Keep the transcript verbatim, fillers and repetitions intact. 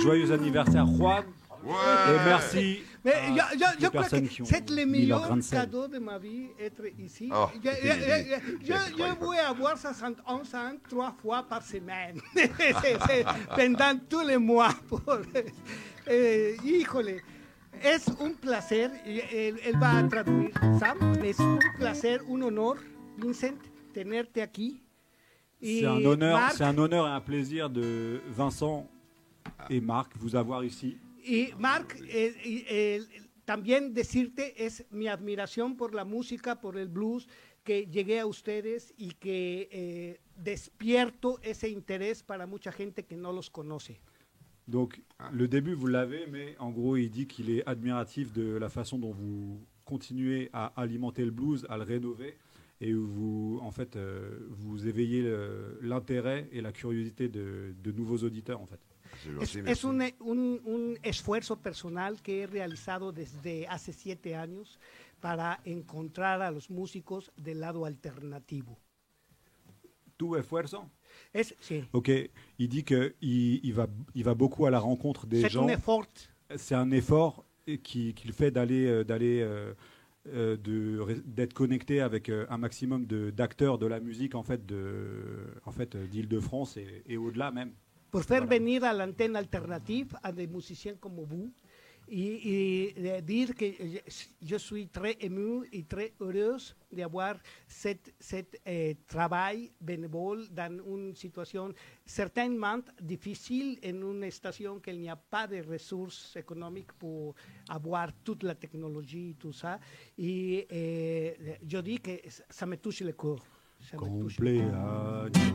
joyeux anniversaire Juan. Ouais. Et merci. Mais à yo, yo, les yo creo personnes que qui ont c'est le mis leur meilleur grain de sel. cadeau de ma vie, être ici. Oh, yo, c'est yo, génial. yo, yo, C'est yo incroyable. voy a soixante et onze ans trois fois par semaine. C'est- c'est pendant tous les mois. Por, eh, híjole, es un placer. Él, él va a traducir, Sam. Es un placer, un honor, Vincent, tenerte aquí. Y C'est un honneur, Marc, c'est un honneur et un plaisir de Vincent et Marc vous avoir ici. Y Marc, eh, eh, eh, también decirte es mi admiración por la música, por el blues, que llegué a ustedes y que eh, despierto ese interés para mucha gente que no los conoce. Donc le début vous l'avez, mais en gros il dit qu'il est admiratif de la façon dont vous continuez à alimenter le blues, à le rénover, et vous en fait euh, vous éveillez le- l'intérêt et la curiosité de, de nouveaux auditeurs en fait. C'est Es, gentil, es merci. un, un- un esfuerzo personal que he realizado desde hace siete años para encontrar a los músicos del lado alternativo. Tout esfuerzo. Es, sí, Ok, il dit que il, il va il va beaucoup à la rencontre des c'est gens. un effort. C'est un effort et qui- qu'il fait d'aller euh, d'aller euh, euh, de ré- d'être connecté avec euh, un maximum de d'acteurs de la musique en fait de en fait euh, d'Île-de-France et, et au-delà même. Por faire Voilà. venir à l'antenne alternative à des musiciens comme vous et, et, euh, dire que je, je suis très ému et très heureuse d'avoir cet, cet euh, travail bénévole dans une situation certainement difficile en une station qu'il n'y a pas de ressources économiques pour avoir toute la technologie et tout ça. Et euh, je dis que ça me touche le cœur. Ça me touche le cœur. Compleaños.